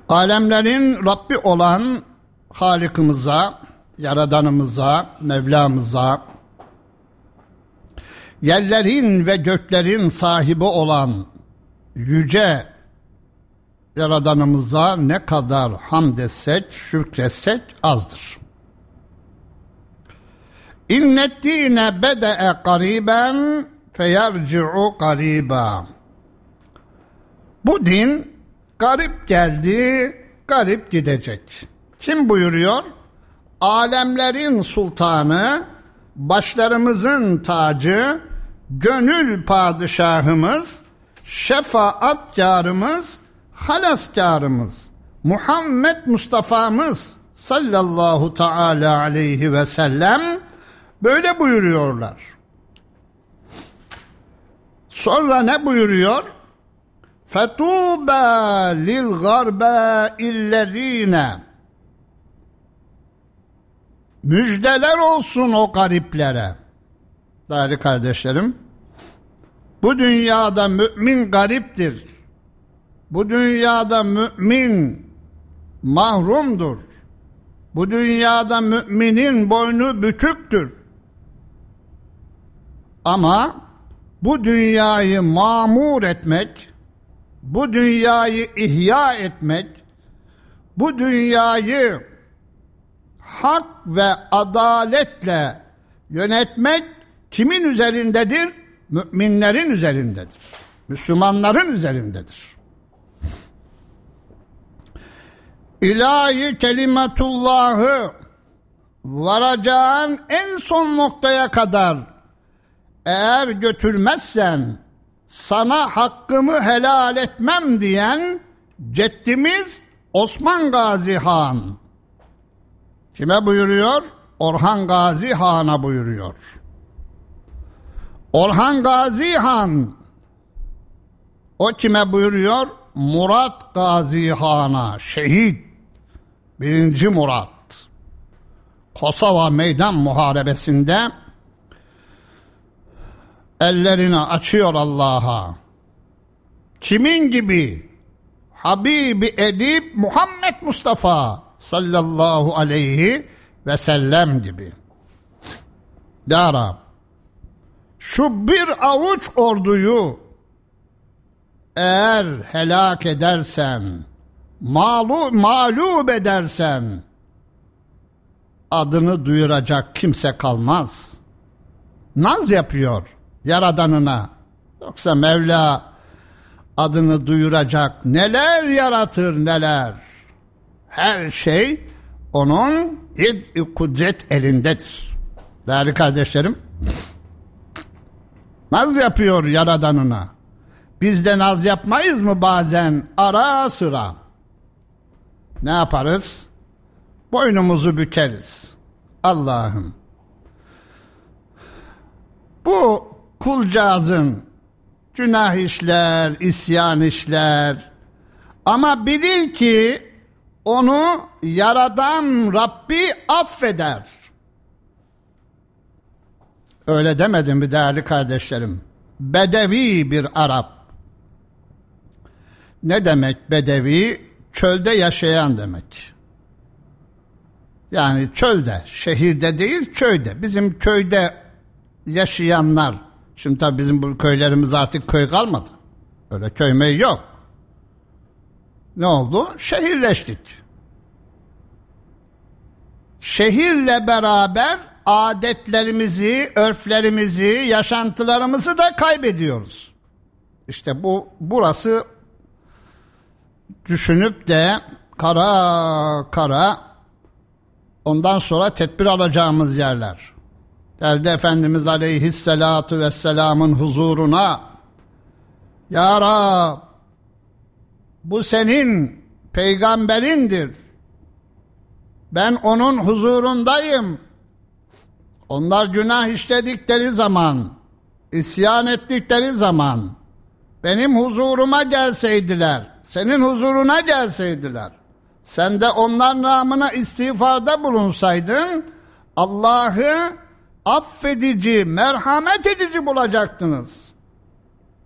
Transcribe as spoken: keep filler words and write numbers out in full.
Alemlerin Rabbi olan Halikimize, Yaradanımıza, Mevlamıza, yerlerin ve göklerin sahibi olan yüce Yaradanımıza ne kadar hamd etsek, şükretsek azdır. İnnet dîne bede'e gariben feyerci'u gariba. Bu din garip geldi, garip gidecek. Kim buyuruyor? Alemlerin sultanı, başlarımızın tacı, gönül padişahımız, şefaatkarımız, halaskarımız, Muhammed Mustafa'mız sallallahu teala aleyhi ve sellem böyle buyuruyorlar. Sonra ne buyuruyor? فَتُوبَى لِلْغَرْبَى اِلَّذ۪ينَ Müjdeler olsun o gariplere. Değerli kardeşlerim, bu dünyada mümin gariptir. Bu dünyada mümin mahrumdur. Bu dünyada müminin boynu büküktür. Ama bu dünyayı mamur etmek, bu dünyayı ihya etmek, bu dünyayı hak ve adaletle yönetmek kimin üzerindedir? Müminlerin üzerindedir. Müslümanların üzerindedir. İlahi kelimetullahı varacağın en son noktaya kadar eğer götürmezsen sana hakkımı helal etmem diyen ceddimiz Osman Gazi Han. Kime buyuruyor? Orhan Gazi Han'a buyuruyor. Orhan Gazi Han o kime buyuruyor? Murat Gazi Han'a, şehit birinci Murat. Kosova Meydan Muharebesi'nde ellerini açıyor Allah'a. Kimin gibi? Habibi Edip Muhammed Mustafa sallallahu aleyhi ve sellem gibi. Ya Rab, şu bir avuç orduyu eğer helak edersen, mağlup, mağlup edersen, adını duyuracak kimse kalmaz. Naz yapıyor Yaradanına. Yoksa Mevla adını duyuracak neler yaratır neler. Her şey onun id-i kudret elindedir. Değerli kardeşlerim, naz yapıyor Yaradanına. Biz de naz yapmayız mı bazen ara sıra? Ne yaparız? Boynumuzu bükeriz. Allah'ım, bu kulcağızın günah işler, isyan işler ama bilir ki onu yaradan Rabbi affeder. Öyle demedim mi değerli kardeşlerim? Bedevi bir Arap. Ne demek bedevi? Çölde yaşayan demek. Yani çölde, şehirde değil köyde. Bizim köyde yaşayanlar, şimdi tabii bizim bu köylerimiz artık köy kalmadı. Öyle köy mey yok. Ne oldu? Şehirleştik. Şehirle beraber adetlerimizi, örflerimizi, yaşantılarımızı da kaybediyoruz. İşte bu burası düşünüp de kara kara ondan sonra tedbir alacağımız yerler. Geldi Efendimiz Aleyhisselatu Vesselam'ın huzuruna. Ya Rab, bu senin peygamberindir. Ben onun huzurundayım. Onlar günah işledikleri zaman, isyan ettikleri zaman benim huzuruma gelseydiler, senin huzuruna gelseydiler, sen de onlar namına istiğfarda bulunsaydın, Allah'ı affedici, merhamet edici bulacaktınız.